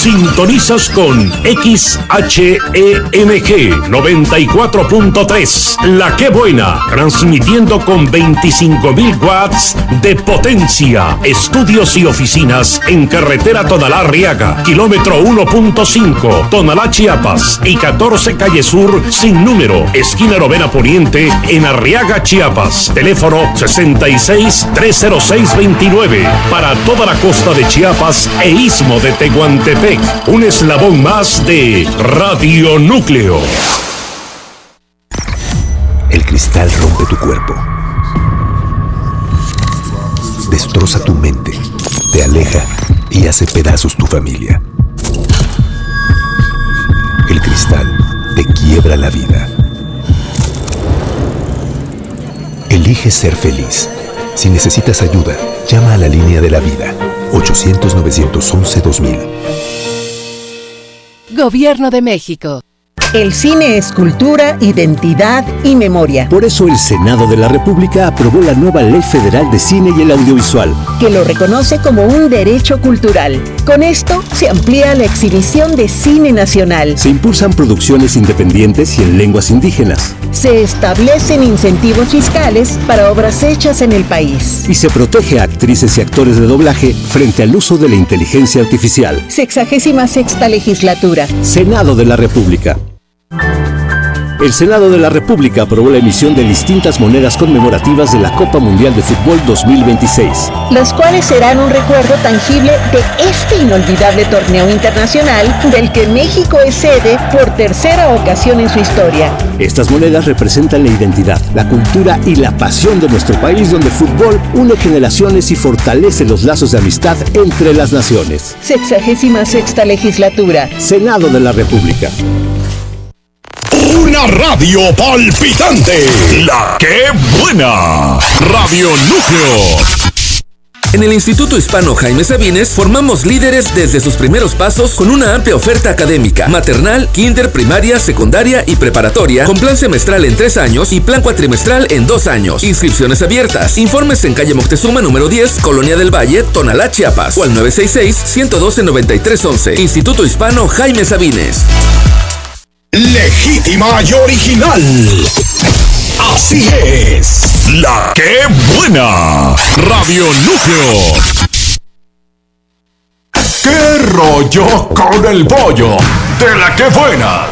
Sintonizas con XHEMG 94.3, La Que Buena, transmitiendo con 25.000 watts de potencia. Estudios y oficinas en carretera Tonalá-Arriaga, kilómetro 1.5, Tonalá, Chiapas, y 14 Calle Sur, sin número, esquina Novena Poniente, en Arriaga, Chiapas. Teléfono 66-306-29, para toda la costa de Chiapas e istmo de Tehuantepec. Un eslabón más de Radio Núcleo. El cristal rompe tu cuerpo, destroza tu mente, te aleja y hace pedazos tu familia. El cristal te quiebra la vida. Elige ser feliz. Si necesitas ayuda, llama a la línea de la vida, 800-911-2000. Gobierno de México. El cine es cultura, identidad y memoria. Por eso el Senado de la República aprobó la nueva Ley Federal de Cine y el Audiovisual, que lo reconoce como un derecho cultural. Con esto se amplía la exhibición de cine nacional. Se impulsan producciones independientes y en lenguas indígenas. Se establecen incentivos fiscales para obras hechas en el país. Y se protege a actrices y actores de doblaje frente al uso de la inteligencia artificial. 66ª legislatura. Senado de la República. El Senado de la República aprobó la emisión de distintas monedas conmemorativas de la Copa Mundial de Fútbol 2026. Las cuales serán un recuerdo tangible de este inolvidable torneo internacional del que México es sede por tercera ocasión en su historia. Estas monedas representan la identidad, la cultura y la pasión de nuestro país, donde el fútbol une generaciones y fortalece los lazos de amistad entre las naciones. 66ª legislatura. Senado de la República. Una radio palpitante. La Que Buena. Radio Núcleo. En el Instituto Hispano Jaime Sabines formamos líderes desde sus primeros pasos con una amplia oferta académica, maternal, kinder, primaria, secundaria y preparatoria, con plan semestral en 3 años y plan cuatrimestral en 2 años. Inscripciones abiertas. Informes en calle Moctezuma número 10, Colonia del Valle, Tonalá, Chiapas, o al 966-112-9311. Instituto Hispano Jaime Sabines. Legítima y original. Así es. La Que Buena. Radio Núcleo. ¿Qué rollo con el pollo de La Que Buena?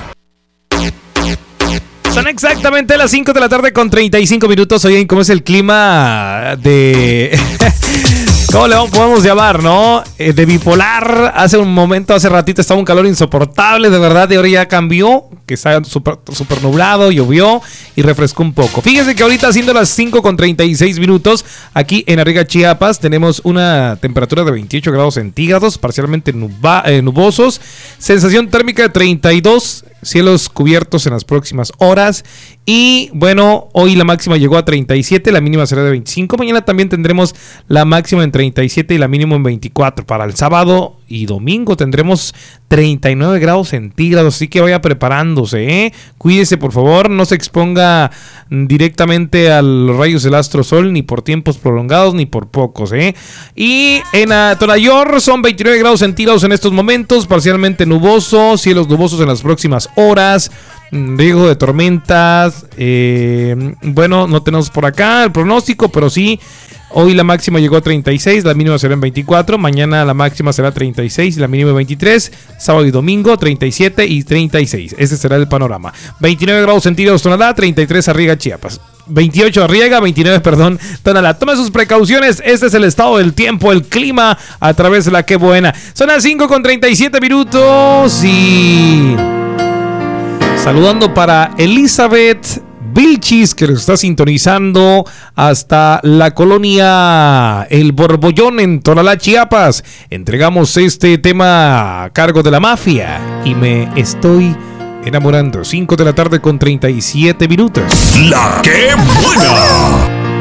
Son exactamente las 5 de la tarde con 35 minutos. Oigan, ¿cómo es el clima de... ¿Cómo le podemos llamar, no? De bipolar. Hace ratito estaba un calor insoportable, de verdad, y ahora ya cambió, que está súper nublado, llovió y refrescó un poco. Fíjense que ahorita, siendo las 5 con 36 minutos, aquí en Arriaga, Chiapas, tenemos una temperatura de 28 grados centígrados, parcialmente nubosos, sensación térmica de 32, cielos cubiertos en las próximas horas. Y bueno, hoy la máxima llegó a 37, la mínima será de 25. Mañana también tendremos la máxima en 37 y la mínima en 24. Para el sábado y domingo tendremos 39 grados centígrados, así que vaya preparándose, ¿eh? Cuídese, por favor, no se exponga directamente a los rayos del astro sol, ni por tiempos prolongados, ni por pocos, ¿eh? Y en Atonayor son 29 grados centígrados en estos momentos, parcialmente nuboso, cielos nubosos en las próximas horas, riesgo de tormentas. Bueno, no tenemos por acá el pronóstico, pero sí, hoy la máxima llegó a 36, la mínima será en 24, mañana la máxima será 36 y la mínima en 23, sábado y domingo 37 y 36, ese será el panorama. 29 grados centígrados Tonalá, 33 Arriaga, Chiapas. 28 Arriaga, 29, Tonalá. Tome sus precauciones, este es el estado del tiempo, el clima a través de La Que Buena. Son las 5 con 37 minutos y... saludando para Elizabeth Vilchis, que nos está sintonizando hasta la colonia El Borbollón en Tonalá, Chiapas. Entregamos este tema a cargo de La Mafia y me estoy enamorando. 5 de la tarde con 37 minutos. La Que Buena.